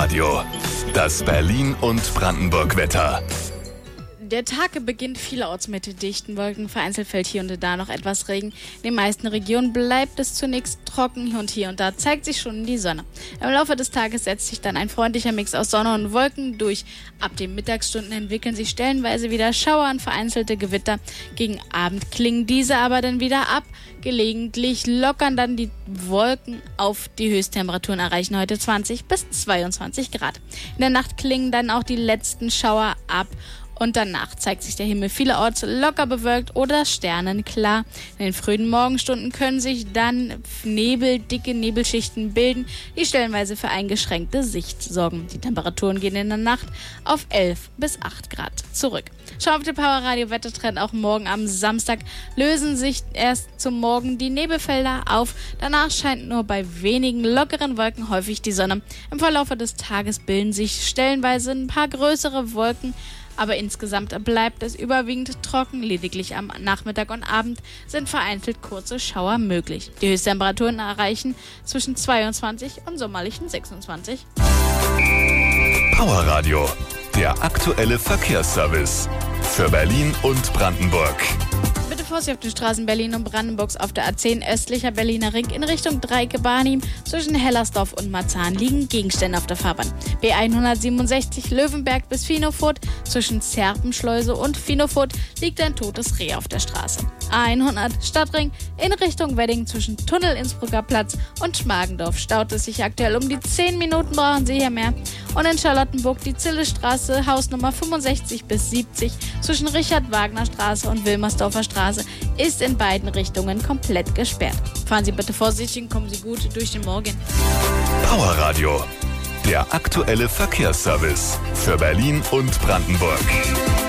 Powerradio. Das Berlin- und Brandenburg-Wetter. Der Tag beginnt vielerorts mit dichten Wolken, vereinzelt fällt hier und da noch etwas Regen. In den meisten Regionen bleibt es zunächst trocken und hier und da zeigt sich schon die Sonne. Im Laufe des Tages setzt sich dann ein freundlicher Mix aus Sonne und Wolken durch. Ab den Mittagsstunden entwickeln sich stellenweise wieder Schauer und vereinzelte Gewitter. Gegen Abend klingen diese aber dann wieder ab. Gelegentlich lockern dann die Wolken auf. Die Höchsttemperaturen erreichen heute 20 bis 22 Grad. In der Nacht klingen dann auch die letzten Schauer ab. Und danach zeigt sich der Himmel vielerorts locker bewölkt oder sternenklar. In den frühen Morgenstunden können sich dann dicke Nebelschichten bilden, die stellenweise für eingeschränkte Sicht sorgen. Die Temperaturen gehen in der Nacht auf 11 bis 8 Grad zurück. Schau auf den Powerradio Wettertrend auch morgen am Samstag. Lösen sich erst zum Morgen die Nebelfelder auf. Danach scheint nur bei wenigen lockeren Wolken häufig die Sonne. Im Verlauf des Tages bilden sich stellenweise ein paar größere Wolken. Aber insgesamt bleibt es überwiegend trocken. Lediglich am Nachmittag und Abend sind vereinzelt kurze Schauer möglich. Die Höchsttemperaturen erreichen zwischen 22 und sommerlichen 26. Powerradio, der aktuelle Verkehrsservice für Berlin und Brandenburg. Bitte Vorsicht auf den Straßen Berlin und Brandenburgs. Auf der A10 östlicher Berliner Ring in Richtung Dreieck-Barnim zwischen Hellersdorf und Marzahn liegen Gegenstände auf der Fahrbahn. B167 Löwenberg bis Finofurt zwischen Zerpenschleuse und Finofurt liegt ein totes Reh auf der Straße. A100 Stadtring in Richtung Wedding zwischen Tunnel Innsbrucker Platz und Schmargendorf staut es sich aktuell. Um die 10 Minuten brauchen Sie hier mehr. Und in Charlottenburg die Zillestraße, Hausnummer 65 bis 70 zwischen Richard-Wagner-Straße und Wilmersdorfer Straße ist in beiden Richtungen komplett gesperrt. Fahren Sie bitte vorsichtig und kommen Sie gut durch den Morgen. Powerradio, der aktuelle Verkehrsservice für Berlin und Brandenburg.